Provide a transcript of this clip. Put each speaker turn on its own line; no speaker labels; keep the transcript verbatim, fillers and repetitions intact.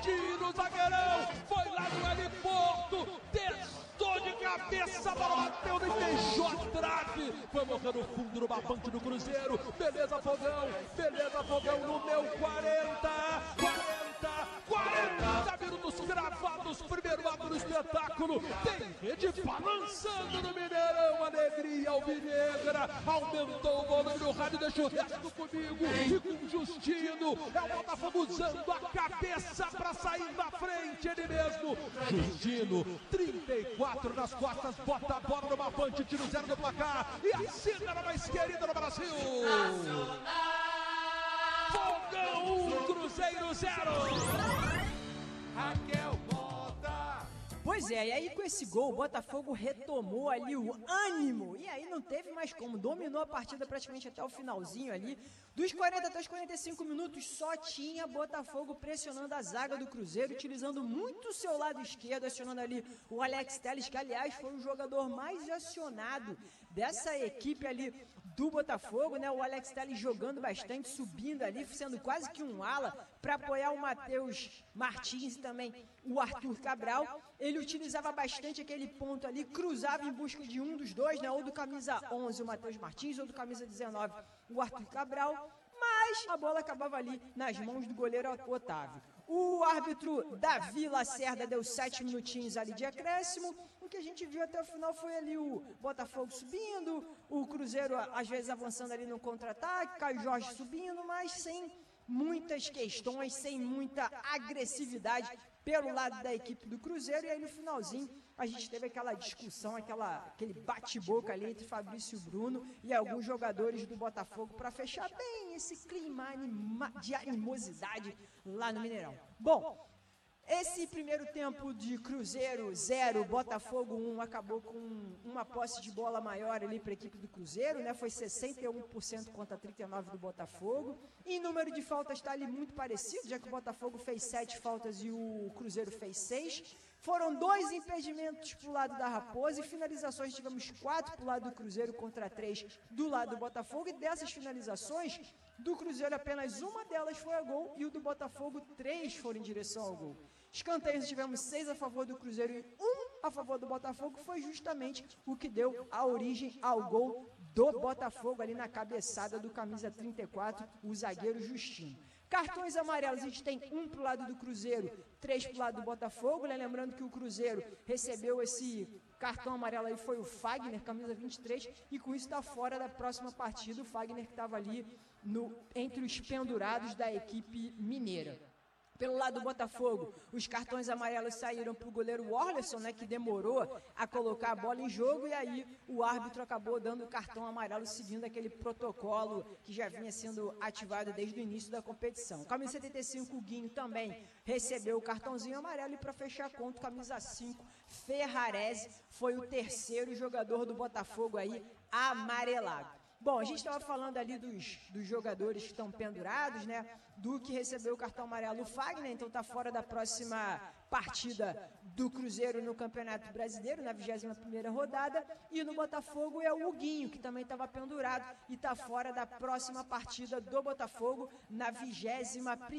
Tiro, zagueirão, foi lá no heliporto, testou de cabeça, a bola bateu no beijou trave, foi morrendo fundo no barbante do Cruzeiro. Beleza, Fogão, beleza, Fogão no meu quarenta, quarenta, quarenta minutos gravados, primeiro ato do espetáculo. Tem rede balançando no Mineirão, alegria alvinegra, aumentou o volume do rádio, deixa o resto comigo e com o Justino. É o Botafogo usando a cabeça pra sair na frente, ele mesmo. Justino, trinta e quatro nas costas, bota a bola no barbante, tira o zero do placar e assina na mais querida no Brasil. Fogão um, Cruzeiro zero. Raquel volta.
Pois é, e aí com esse gol o Botafogo retomou ali o ânimo, e aí não teve mais como, dominou a partida praticamente até o finalzinho ali, dos quarenta até os quarenta e cinco minutos só tinha Botafogo pressionando a zaga do Cruzeiro, utilizando muito o seu lado esquerdo, acionando ali o Alex Telles, que aliás foi o jogador mais acionado dessa equipe ali do Botafogo, né? O Alex Telles jogando bastante, subindo ali, sendo quase que um ala para apoiar o Matheus Martins e também o Arthur Cabral. Ele utilizava bastante aquele ponto ali, cruzava em busca de um dos dois, né? Ou do camisa onze, o Matheus Martins, ou do camisa dezenove, o Arthur Cabral. Mas a bola acabava ali nas mãos do goleiro Otávio. O árbitro Davi Lacerda deu sete minutinhos ali de acréscimo. O que a gente viu até o final foi ali o Botafogo subindo, o Cruzeiro às vezes avançando ali no contra-ataque, Caio Jorge subindo, mas sem muitas questões, sem muita agressividade pelo lado da equipe do Cruzeiro. E aí no finalzinho a gente teve aquela discussão, aquela, aquele bate-boca ali entre Fabrício e Bruno e alguns jogadores do Botafogo para fechar bem esse clima anima, de animosidade lá no Mineirão. Bom, esse primeiro tempo de Cruzeiro zero, Botafogo um, acabou com uma posse de bola maior ali para a equipe do Cruzeiro, né? Foi sessenta e um por cento contra trinta e nove por cento do Botafogo. E número de faltas está ali muito parecido, já que o Botafogo fez sete faltas e o Cruzeiro fez seis. Foram dois impedimentos para o lado da Raposa e finalizações, tivemos quatro para o lado do Cruzeiro contra três do lado do Botafogo. E dessas finalizações, do Cruzeiro apenas uma delas foi a gol e o do Botafogo três foram em direção ao gol. Escanteios tivemos seis a favor do Cruzeiro e um a favor do Botafogo, foi justamente o que deu a origem ao gol do Botafogo ali na cabeçada do camisa trinta e quatro, o zagueiro Justino. Cartões amarelos, a gente tem um para o lado do Cruzeiro, três para o lado do Botafogo, né? Lembrando que o Cruzeiro recebeu esse cartão amarelo aí, foi o Fagner, camisa vinte e três, e com isso está fora da próxima partida, o Fagner que estava ali no, entre os pendurados da equipe mineira. Pelo lado do Botafogo, os cartões amarelos saíram para o goleiro Orlerson, né, que demorou a colocar a bola em jogo, e aí o árbitro acabou dando o cartão amarelo seguindo aquele protocolo que já vinha sendo ativado desde o início da competição. O camisa setenta e cinco, o Guinho, também recebeu o cartãozinho amarelo, e para fechar a conta, o camisa cinco, Ferrarese, foi o terceiro jogador do Botafogo aí amarelado. Bom, a gente estava falando ali dos, dos jogadores que estão pendurados, né? Do que recebeu o cartão amarelo, o Fagner, então está fora da próxima partida do Cruzeiro no Campeonato Brasileiro, na vigésima primeira rodada. E no Botafogo é o Huguinho, que também estava pendurado e está fora da próxima partida do Botafogo na vigésima primeira